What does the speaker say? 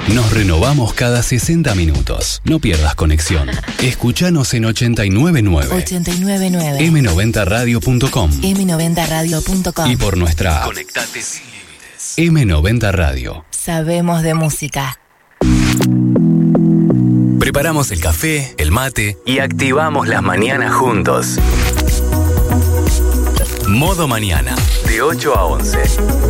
Nos renovamos cada 60 minutos. No pierdas conexión. Escuchanos en 899. 899. M90radio.com. M90radio.com. Y por nuestra app. Conectate sin límites. M90 Radio. Sabemos de música. Preparamos el café, el mate y activamos las mañanas juntos. Modo Mañana, de 8 a 11.